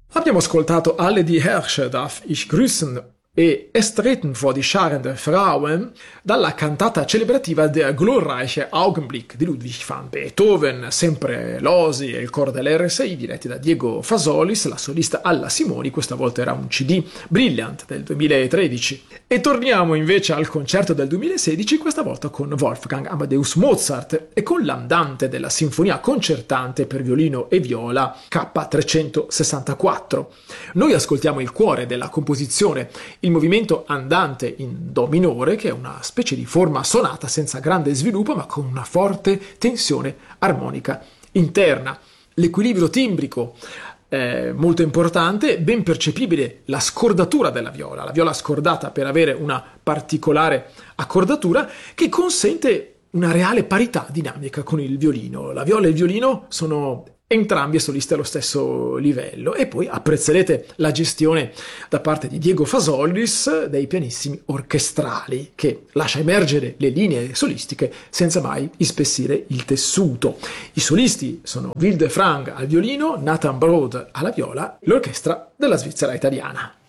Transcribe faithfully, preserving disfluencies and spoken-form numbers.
Abbiamo ascoltato Alle die Herrscher darf ich grüßen e Es treten vor die Scharen der Frauen dalla cantata celebrativa Der glorreiche Augenblick di Ludwig van Beethoven, sempre l'Osi e il coro dell'R S I diretti da Diego Fasolis, la solista Alla Simoni. Questa volta era un C D Brilliant del duemilatredici. E torniamo invece al concerto del duemilasedici, questa volta con Wolfgang Amadeus Mozart e con l'andante della Sinfonia concertante per violino e viola K trecentosessantaquattro. Noi ascoltiamo il cuore della composizione, il movimento andante in Do minore, che è una specie di forma sonata senza grande sviluppo ma con una forte tensione armonica interna. L'equilibrio timbrico è molto importante, ben percepibile la scordatura della viola, la viola scordata per avere una particolare accordatura che consente una reale parità dinamica con il violino. La viola e il violino sono entrambi solisti allo stesso livello, e poi apprezzerete la gestione da parte di Diego Fasolis dei pianissimi orchestrali, che lascia emergere le linee solistiche senza mai ispessire il tessuto. I solisti sono Wilde Frank al violino, Nathan Broad alla viola, l'orchestra della Svizzera italiana.